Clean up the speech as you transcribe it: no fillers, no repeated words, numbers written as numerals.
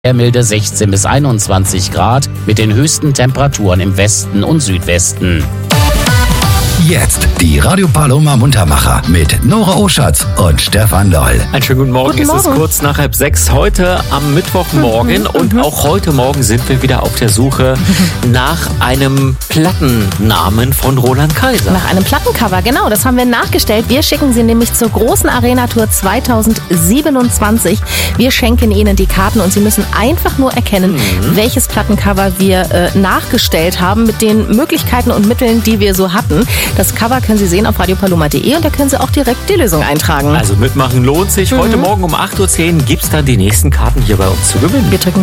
Milde 16 bis 21 Grad mit den höchsten Temperaturen im Westen und Südwesten. Jetzt die Radio Paloma Muntermacher mit Nora Oschatz und Stefan Loll. Einen schönen guten Morgen. Es ist kurz nach 5:30 heute am Mittwochmorgen und auch heute Morgen sind wir wieder auf der Suche nach einem Plattennamen von Roland Kaiser. Nach einem Plattencover, genau, das haben wir nachgestellt. Wir schicken Sie nämlich zur großen Arena-Tour 2027. Wir schenken Ihnen die Karten und Sie müssen einfach nur erkennen, welches Plattencover wir nachgestellt haben mit den Möglichkeiten und Mitteln, die wir so hatten. Das Cover können Sie sehen auf radiopaloma.de und da können Sie auch direkt die Lösung eintragen. Also mitmachen lohnt sich. Heute Morgen um 8:10 Uhr gibt es dann die nächsten Karten hier bei uns zu gewinnen. Wir drücken